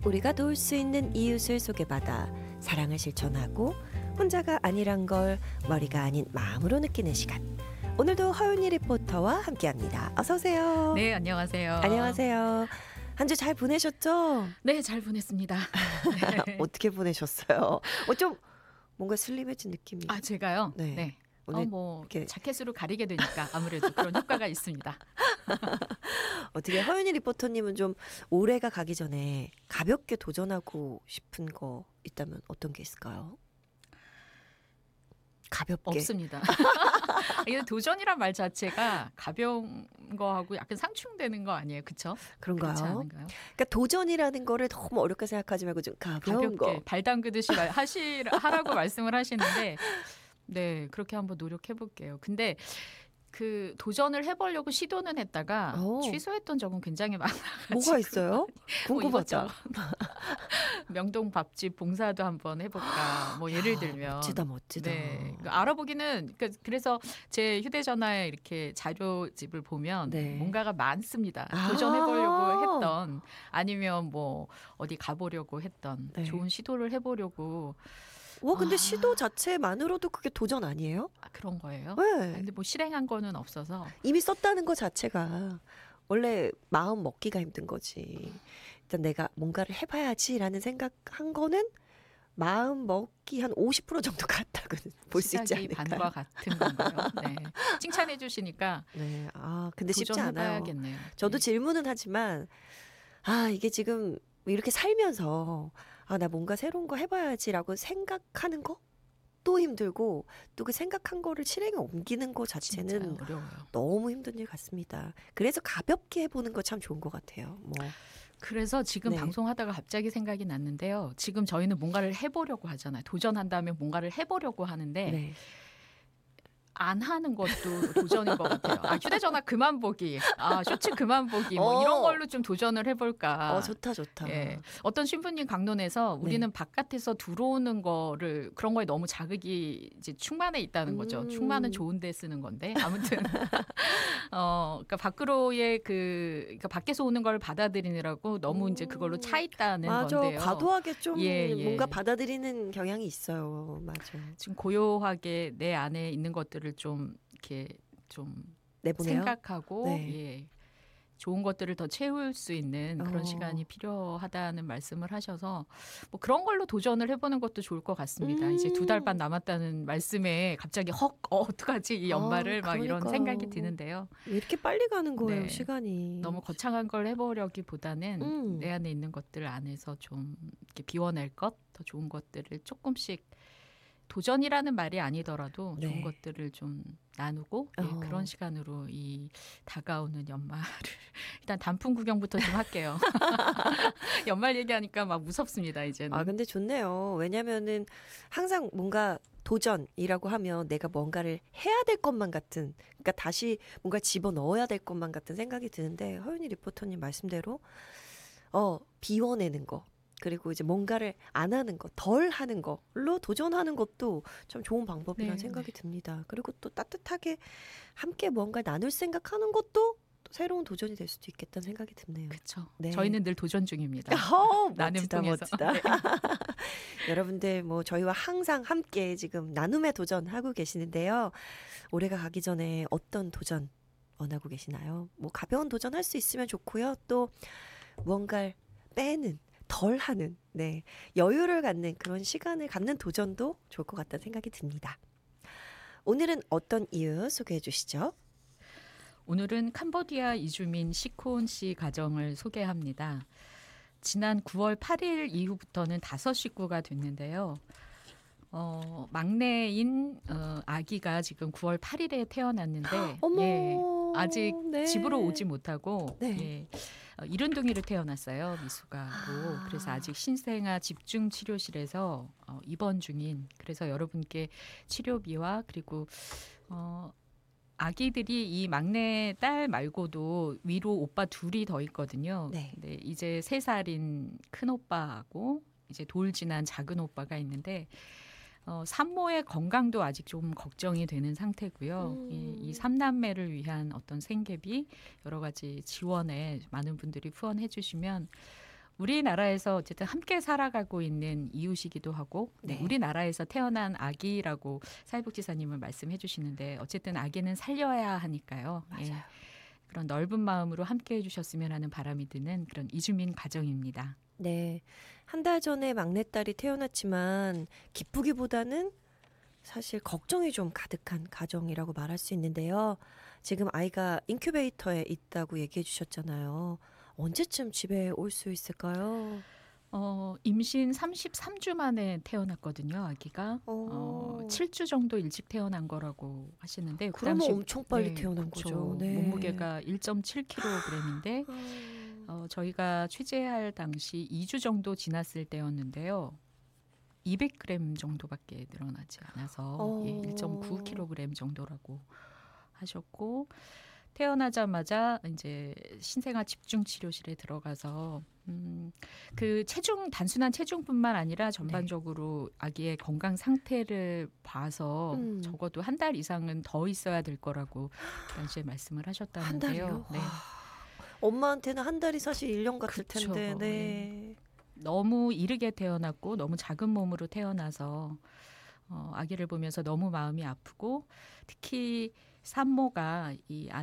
우리가 도울 수 있는 이웃을 소개받아 사랑을 실천하고 혼자가 아니란 걸 머리가 아닌 마음으로 느끼는 시간. 오늘도 허윤희 리포터와 함께합니다. 어서 오세요. 네, 안녕하세요. 안녕하세요. 한 주 잘 보내셨죠? 네, 잘 보냈습니다. 네. 어떻게 보내셨어요? 좀 뭔가 슬림해진 느낌이. 아, 제가요? 네. 네. 오늘 이렇게 자켓으로 가리게 되니까 아무래도 그런 효과가 있습니다. 어떻게 허윤희 리포터님은 좀 올해가 가기 전에 가볍게 도전하고 싶은 거 있다면 어떤 게 있을까요? 가볍게. 없습니다. 이게 도전이란 말 자체가 가벼운 거하고 약간 상충되는 거 아니에요? 그렇죠? 그런가요? 그렇지 않은가요? 그러니까 도전이라는 거를 너무 어렵게 생각하지 말고 좀 가벼운 가볍게 거. 발 담그듯이 하라고 말씀을 하시는데 네, 그렇게 한번 노력해 볼게요. 근데 그 도전을 해보려고 시도는 했다가 취소했던 적은 굉장히 많아가지고. 뭐가 있어요? 궁금하다. 명동 밥집 봉사도 한번 해볼까. 뭐 예를 들면. 멋지다. 네, 알아보기는 그래서 제 휴대전화에 이렇게 자료집을 보면 네. 뭔가가 많습니다. 도전해보려고 했던 아니면 뭐 어디 가보려고 했던 네. 좋은 시도를 해보려고. 근데 시도 자체만으로도 그게 도전 아니에요? 그런 거예요? 네. 근데 뭐 실행한 거는 없어서. 이미 썼다는 것 자체가 원래 마음 먹기가 힘든 거지. 일단 내가 뭔가를 해봐야지라는 생각한 거는 마음 먹기 한 50% 정도 같다고는 볼 수 있지 않을까요? 반과 같은 건가요? 네. 칭찬해 주시니까. 네. 근데 쉽지 않아요. 도전해봐야겠네요. 저도 네. 질문은 하지만 이게 지금 이렇게 살면서 나 뭔가 새로운 거 해봐야지라고 생각하는 거 또 힘들고 또 그 생각한 거를 실행에 옮기는 거 자체는 어려워요. 너무 힘든 일 같습니다. 그래서 가볍게 해보는 거 참 좋은 것 같아요. 그래서 지금 네. 방송하다가 갑자기 생각이 났는데요. 지금 저희는 뭔가를 해보려고 하잖아요. 도전한다면 뭔가를 해보려고 하는데 네. 안 하는 것도 도전인 것 같아요. 휴대전화 그만 보기, 쇼츠 그만 보기, 뭐 이런 걸로 좀 도전을 해볼까. 좋다. 예. 어떤 신부님 강론에서 우리는 바깥에서 들어오는 거를 그런 거에 너무 자극이 이제 충만해 있다는 거죠. 충만은 좋은데 쓰는 건데 아무튼 그러니까 밖으로의 그러니까 밖에서 오는 걸 받아들이느라고 너무 이제 그걸로 차 있다는 건데요. 과도하게 좀 예. 뭔가 받아들이는 경향이 있어요. 맞아. 지금 고요하게 내 안에 있는 것들을 좀 이렇게 좀 내보내요? 생각하고 네. 좋은 것들을 더 채울 수 있는 그런 시간이 필요하다는 말씀을 하셔서 뭐 그런 걸로 도전을 해보는 것도 좋을 것 같습니다. 이제 2달 반 남았다는 말씀에 갑자기 어떡하지 이 연말을 막 이런 생각이 드는데요. 왜 이렇게 빨리 가는 거예요, 네. 시간이. 너무 거창한 걸 해보려기보다는 내 안에 있는 것들 안에서 좀 이렇게 비워낼 것, 더 좋은 것들을 조금씩 도전이라는 말이 아니더라도 좋은 것들을 좀 나누고 그런 시간으로 이 다가오는 연말을 일단 단풍 구경부터 좀 할게요. 연말 얘기하니까 막 무섭습니다, 이제는. 근데 좋네요. 왜냐면은 항상 뭔가 도전이라고 하면 내가 뭔가를 해야 될 것만 같은, 그러니까 다시 뭔가 집어넣어야 될 것만 같은 생각이 드는데 허윤희 리포터님 말씀대로 비워내는 거, 그리고 이제 뭔가를 안 하는 거, 덜 하는 걸로 도전하는 것도 참 좋은 방법이라는 생각이 듭니다. 그리고 또 따뜻하게 함께 뭔가 나눌 생각하는 것도 또 새로운 도전이 될 수도 있겠다는 생각이 드네요. 그렇죠. 네. 저희는 늘 도전 중입니다. 멋지다. 여러분들 저희와 항상 함께 지금 나눔의 도전하고 계시는데요. 올해가 가기 전에 어떤 도전 원하고 계시나요? 가벼운 도전 할 수 있으면 좋고요. 또 무언가를 빼는, 덜 하는, 여유를 갖는 그런 시간을 갖는 도전도 좋을 것 같다는 생각이 듭니다. 오늘은 어떤 이유 소개해 주시죠? 오늘은 캄보디아 이주민 시콘 씨 가정을 소개합니다. 지난 9월 8일 이후부터는 5식구가 됐는데요. 막내인 아기가 지금 9월 8일에 태어났는데 아직 집으로 오지 못하고 이른둥이를 태어났어요. 미숙아로. 그래서 아직 신생아 집중치료실에서 입원 중인, 그래서 여러분께 치료비와 그리고 아기들이 이 막내 딸 말고도 위로 오빠 둘이 더 있거든요. 네, 이제 3살인 큰 오빠하고 이제 돌 지난 작은 오빠가 있는데 산모의 건강도 아직 좀 걱정이 되는 상태고요. 이 3남매를 위한 어떤 생계비, 여러 가지 지원에 많은 분들이 후원해 주시면 우리나라에서 어쨌든 함께 살아가고 있는 이웃이기도 하고 네, 네. 우리나라에서 태어난 아기라고 사회복지사님은 말씀해 주시는데 어쨌든 아기는 살려야 하니까요. 예, 맞아요. 그런 넓은 마음으로 함께 해주셨으면 하는 바람이 드는 그런 이주민 가정입니다. 네. 한 달 전에 막내딸이 태어났지만 기쁘기보다는 사실 걱정이 좀 가득한 가정이라고 말할 수 있는데요. 지금 아이가 인큐베이터에 있다고 얘기해 주셨잖아요. 언제쯤 집에 올 수 있을까요? 임신 33주 만에 태어났거든요, 아기가. 어. 7주 정도 일찍 태어난 거라고 하시는데 그 그러면 당시 엄청 빨리 네, 태어난 그쵸. 거죠. 네. 몸무게가 1.7kg인데 저희가 취재할 당시 2주 정도 지났을 때였는데요. 200g 정도밖에 늘어나지 않아서 예, 1.9kg 정도라고 하셨고 태어나자마자 이제 신생아 집중 치료실에 들어가서 그 단순한 체중뿐만 아니라 전반적으로 아기의 건강 상태를 봐서 적어도 한 달 이상은 더 있어야 될 거라고 그 당시에 말씀을 한 하셨다는데요. 달이요? 네. 엄마한테는 한 달이 사실 1년 같을 그쵸. 텐데. 예. 네. 너무 이르게 태어났고 너무 작은 몸으로 태어나서 아기를 보면서 너무 마음이 아프고 특히 산모가 이